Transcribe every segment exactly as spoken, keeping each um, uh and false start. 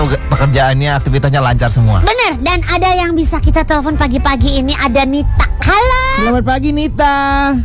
pekerjaannya, aktivitasnya lancar semua. Bener, dan ada yang bisa kita telepon pagi-pagi ini, ada Nita. Halo. Selamat pagi Nita.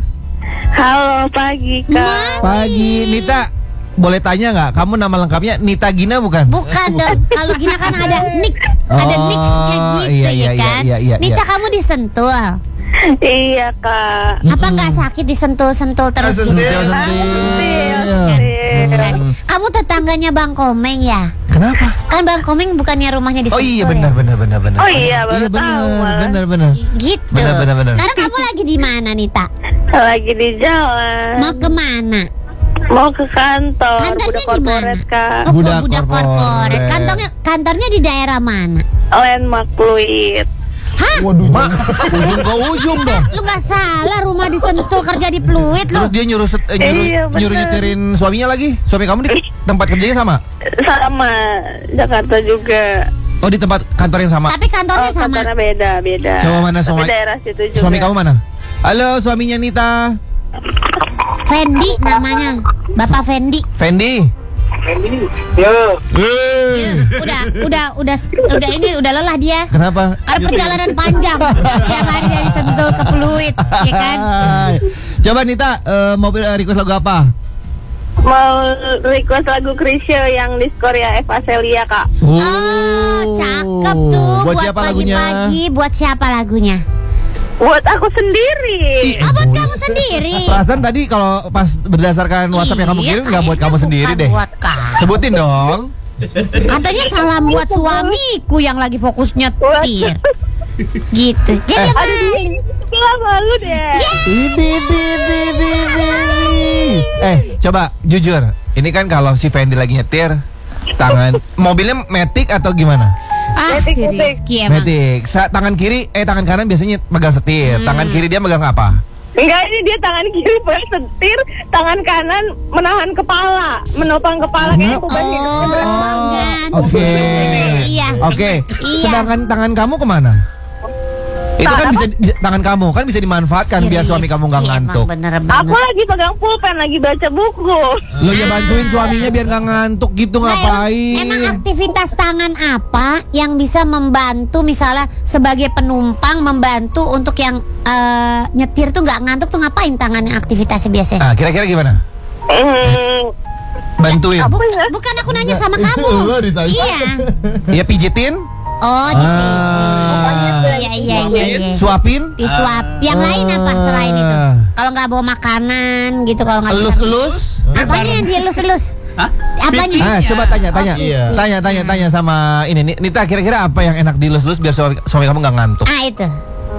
Halo pagi Kak. Mami. Pagi Nita. Boleh tanya nggak? Kamu nama lengkapnya Nita Gina bukan? Bukan dong. Kalau Gina kan ada Nick, Oh, ada Nicknya gitu iya, iya, ya kan. iya, iya, iya, Nita iya. kamu disentul. Iya Kak. Apa nggak sakit disentul-sentul terus? gitu? Sentil-sentil. Kan? Kamu tetangganya Bang Komeng ya? Kenapa? Kan Bang Komeng bukannya rumahnya di Oh Sentul iya ya? benar benar benar benar. Oh iya, baru Iya tahu, benar malah. benar benar. Gitu. Benar, benar, benar. Sekarang kamu lagi di mana Nita? Lagi di jalan. Mau kemana? Mau ke kantor. Kantornya Budak di mana? korporat Kak. Oh, Budak budak korporat. korporat. Kantornya kantornya di daerah mana? Landmark Pluit. Hah? Waduh, Mak, ujung ke ujung dong. Lu nggak salah, rumah di Sentul, kerja di Pluit lu. Terus dia nyuruh set- eh, nyuruh, Iya, bener. nyuruh nyetirin suaminya lagi. Suami kamu di tempat kerjanya sama? Sama Jakarta juga. Oh di tempat kantor yang sama. Tapi kantornya Oh, sama. kantornya beda, beda. Coba mana Tapi suami? daerah situ juga. Suami kamu mana? Halo suaminya Nita. Fendi namanya. Bapak Fendi. Fendi. Yo, Eh, Udah, udah, udah, udah ini udah lelah dia. Kenapa? Karena perjalanan panjang. Tiap hari dari Sentul ke Pluit, ya kan? Coba Nita, eh, mau eh, request lagu apa? Mau request lagu Krisya yang di skor ya Eva Celia Kak. Oh, cakep tuh. Buat siapa lagunya? pagi-pagi. Buat siapa lagunya? Buat aku sendiri. Ih, Oh, buat kamu sendiri. Perasaan tadi kalau pas berdasarkan WhatsApp yang kamu Iya, kirim nggak buat kamu kayaknya sendiri bukan deh. buat kamu. Sebutin dong. Katanya salam buat suamiku yang lagi fokus nyetir. Gitu. Jadi Eh. main. Gila malu deh. Bibi, bibi, bibi. Eh, coba jujur. Ini kan kalau si Fendi lagi nyetir, tangan mobilnya Matic atau gimana? Ah, Metik, si metik. Rizky emang. Matic. Sa- tangan kiri, eh tangan kanan biasanya megang setir. Tangan kiri dia megang apa? Enggak, ini dia tangan kiri pegang setir, tangan kanan menahan kepala, menopang kepala kayak beban hidupnya berat Oh, banget. kan. Oke. Iya. Oke. Iya. Sedangkan tangan kamu kemana? Itu kan Apa? bisa bisa- tangan kamu kan bisa dimanfaatkan Si biar suami kamu nggak Rizky emang ngantuk. bener-bener. Aku lagi pegang pulpen, lagi baca buku. Lo ya bantuin suaminya biar nggak ngantuk gitu Nah, ngapain? Emang, emang aktivitas tangan apa yang bisa membantu misalnya sebagai penumpang membantu untuk yang eh, nyetir tuh nggak ngantuk tuh ngapain tangannya aktivitasnya biasanya? Ah, kira-kira gimana? Hmm, Bantuin. apa ya? Bukan aku nanya sama kamu. Lo ditanya. Iya. Ya pijitin. Oh, gitu. Ah. Iya iya iya iya. Suapin. Disuap. Yang lain apa selain itu? Kalau nggak bawa makanan gitu, kalau nggak bisa- Elus-elus. Apanya yang dielus-elus? Apanya? Ah, coba tanya, tanya, Iya. tanya, tanya, tanya sama ini. Ni- Nita, kira-kira apa yang enak dielus-elus biar suami, suami kamu nggak ngantuk? Ah, itu.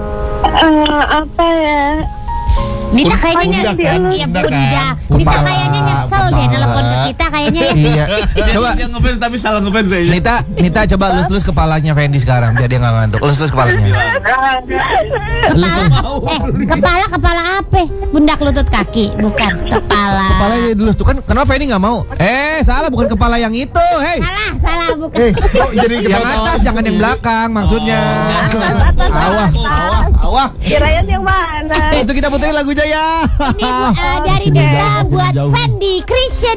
Eh, apa ya? Nita kayaknya pundak dia kan? ya Pundak pundak. kan? Nita Kepala, kayaknya nyesel deh kepala. nelpon ke kita kayaknya ya. Iya. Coba, Dia ngefans tapi salah ngefans saya. Nita, Nita coba elus-elus kepalanya Fendi sekarang biar dia nggak ngantuk. Elus-elus kepalanya. Kepala eh kepala kepala apa? Pundak lutut kaki, bukan kepala. Kepalanya dilus tuh kan. Kenapa Fendi nggak mau? Eh, salah bukan kepala yang itu. Hei, Salah, salah bukan. Eh, kok jadi yang ketawa-tawa atas jangan yang sendiri? belakang maksudnya. Awah, awah, awah. Kirain yang mana? Itu kita puterin lagunya ya. Ini bu, eh, dari Nita buat Fendi Krisya